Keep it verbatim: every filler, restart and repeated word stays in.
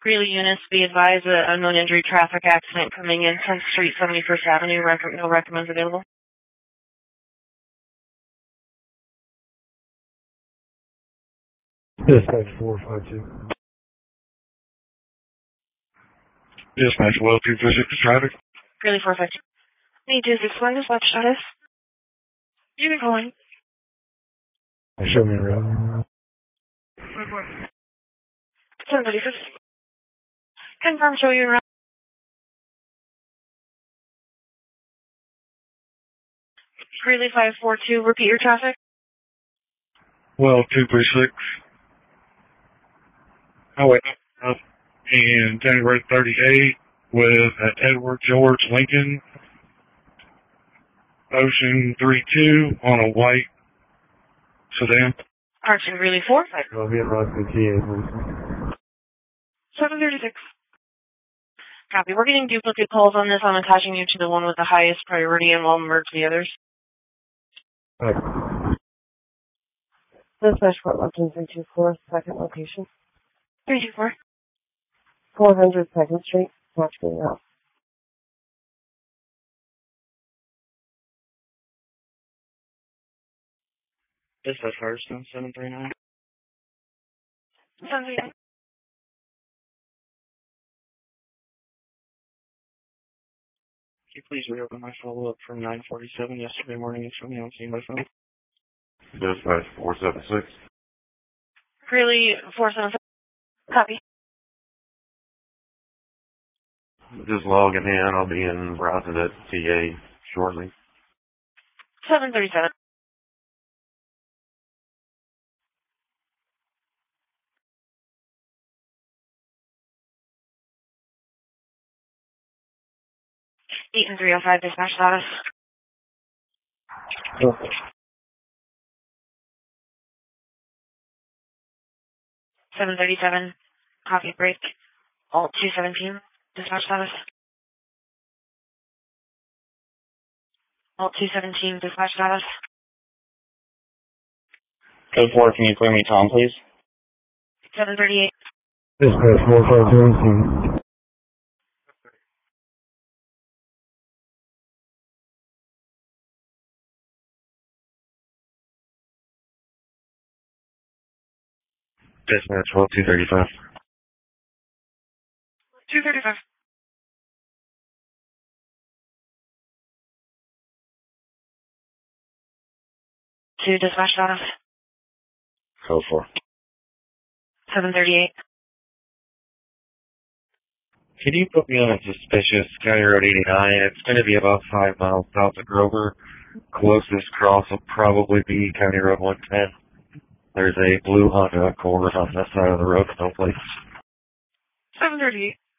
Greeley units, be advised that unknown injury traffic accident coming in tenth Street, seventy-first Avenue. Rec no recommends available. Dispatch four five two. Dispatch well two four six traffic. Greeley four five two. Need two six one, dispatch status. You can call in. Show me around. seven thirty-six. Confirm show you around. Greeley five four two, repeat your traffic. Well two three six. Highway up in January thirty-eight with uh, Edward George Lincoln. Ocean three two on a white sedan. Arching Greeley four. I'll be at Roscoe T A, please. seven thirty-six. Copy. We're getting duplicate calls on this. I'm attaching you to the one with the highest priority and we'll merge the others. Right. Dispatch Fort Lupton three two four, second location. three two four. four hundred second Street, Watchman Route. Dispatch Firestone seven three nine. seven three nine. Can you please reopen my follow-up from nine forty-seven yesterday morning and show me on scene by phone? Dispatch four seven six. Greeley four seven six. Copy. Just logging in. I'll be in browsing at T A shortly. seven thirty-seven. eight and three oh five, dispatch status. Okay. seven thirty-seven. Copy break. Alt two seventeen, dispatch status. Alt two seventeen, dispatch status. Code four, can you clear me Tom, please? seven thirty-eight. Dispatch four five two. Dispatch well two thirty-five. two thirty-five. two, dispatch status. Code four. seven thirty-eight. Can you put me on a suspicious County Road eighty-nine? It's going to be about five miles south of Grover. Closest cross will probably be County Road one ten. There's a blue Honda Accord on that side of the road, no place. seven thirty-eight.